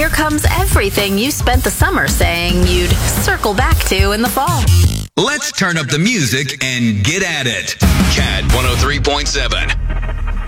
comes everything you spent the summer saying you'd circle back to in the fall. Let's turn up the music and get at it. CAD 103.7.